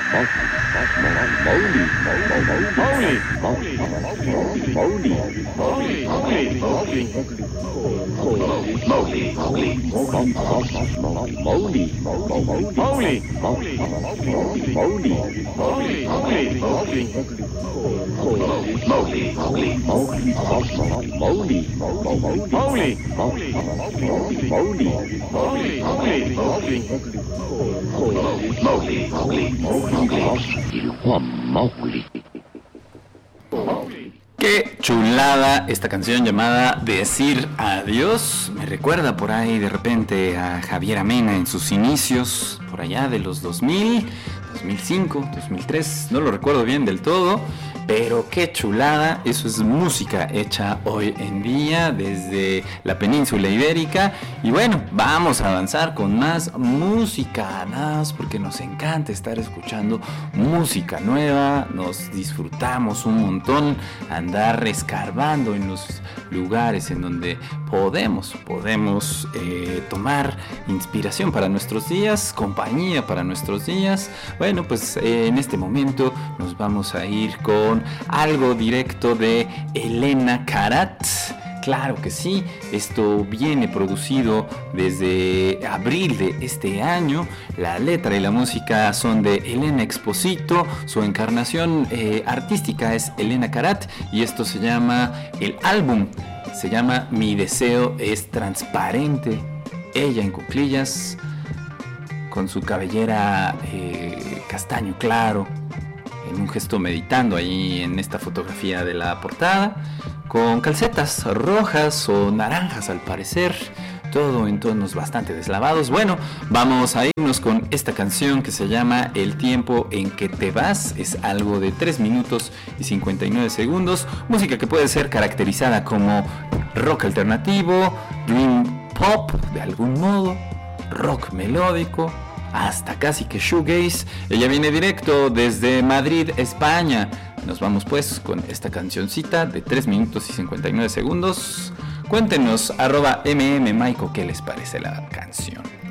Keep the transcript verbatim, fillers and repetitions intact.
Qué chulada esta canción llamada Decir Adiós. Me recuerda por ahí de repente a Javier Amena en sus inicios, por allá de los dos mil, dos mil cinco, dos mil tres, no lo recuerdo bien del todo, pero qué chulada. Eso es música hecha hoy en día desde la península ibérica. Y bueno, vamos a avanzar con más música, nada más porque nos encanta estar escuchando música nueva, nos disfrutamos un montón andar escarbando en los lugares en donde podemos, podemos eh, tomar inspiración para nuestros días, compañía para nuestros días. Bueno, pues eh, en este momento nos vamos a ir con algo directo de Elena Karat. Claro que sí, esto viene producido desde abril de este año. La letra y la música son de Elena Exposito, su encarnación eh, artística es Elena Karat y esto se llama, el álbum se llama Mi Deseo es Transparente. Ella en cuclillas, con su cabellera eh, castaño claro, en un gesto meditando ahí en esta fotografía de la portada, con calcetas rojas o naranjas al parecer, todo en tonos bastante deslavados. Bueno, vamos a irnos con esta canción que se llama El tiempo en que te vas. Es algo de tres minutos y cincuenta y nueve segundos, música que puede ser caracterizada como rock alternativo, dream pop de algún modo, rock melódico, hasta casi que shoegaze. Ella viene directo desde Madrid, España. Nos vamos pues con esta cancioncita de tres minutos y cincuenta y nueve segundos. Cuéntenos, arroba mmmaiko, ¿qué les parece la canción?